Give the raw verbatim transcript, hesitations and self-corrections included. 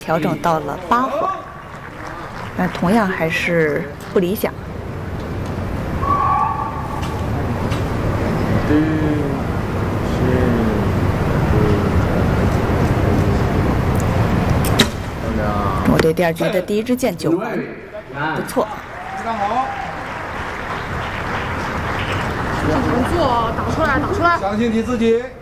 调整到了八环，但同样还是不理想。我对第二局的第一支箭九环，不错。 非常好。 不做，打出来，打出来。 相信你自己。